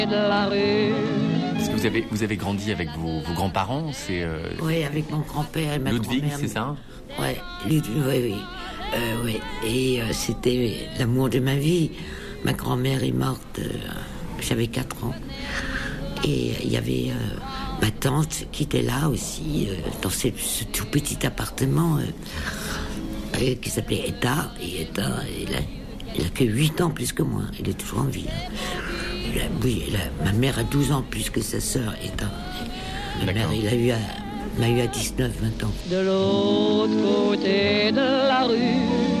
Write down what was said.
Est-ce que vous avez grandi avec vos grands-parents? Oui, avec mon grand-père et ma Ludwig, grand-mère. c'est ça? Oui, Ludwig, oui. Oui. Et c'était l'amour de ma vie. Ma grand-mère est morte, j'avais 4 ans. Et il y avait ma tante qui était là aussi, dans ce tout petit appartement qui s'appelait Etta. Et Etta, il a que 8 ans plus que moi. Il est toujours en vie. Ma mère a 12 ans plus que sa sœur Etta. Ma mère, m'a eu à 19, 20 ans. De l'autre côté de la rue,